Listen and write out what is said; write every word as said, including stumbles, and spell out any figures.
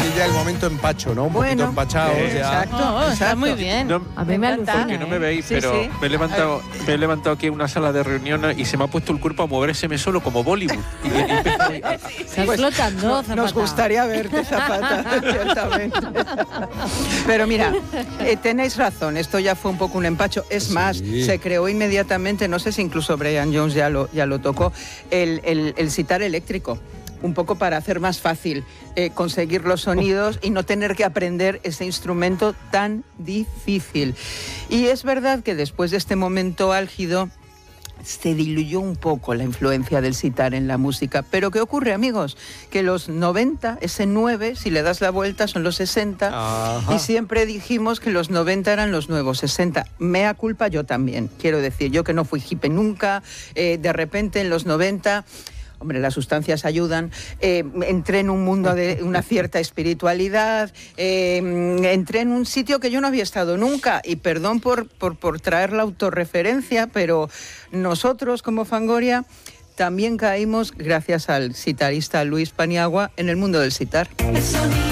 aquí ya el momento empacho, ¿no? Un Bueno, poquito empachados eh, ya. exacto, No, está exacto. muy bien. No, A mí me encanta. alucina, porque no me ¿eh? veis, Sí, pero sí. me he levantado me he levantado aquí en una sala de reuniones y se me ha puesto el cuerpo a movérseme solo como Bollywood. Y, y empezó ahí a- Estás Pues, flotando, no- Zapata. Nos gustaría verte, Zapata, ciertamente. Pero mira, eh, tenéis razón, esto ya fue un poco un empacho. Es más, Sí. se creó inmediatamente, no sé si incluso Brian Jones ya lo, ya lo tocó, el, el, el sitar eléctrico. Un poco para hacer más fácil eh, conseguir los sonidos y no tener que aprender ese instrumento tan difícil. Y es verdad que después de este momento álgido se diluyó un poco la influencia del sitar en la música. Pero ¿qué ocurre, amigos? Que los noventa, ese nueve, si le das la vuelta, son los sesenta. Ajá. Y siempre dijimos que los noventa eran los nuevos sesenta. Mea culpa yo también. Quiero decir, yo que no fui hippie nunca, eh, de repente en los noventa... Hombre, las sustancias ayudan. Eh, entré en un mundo de una cierta espiritualidad. Eh, entré en un sitio que yo no había estado nunca. Y perdón por, por, por traer la autorreferencia, pero nosotros como Fangoria también caímos, gracias al sitarista Luis Paniagua, en el mundo del sitar. El sonido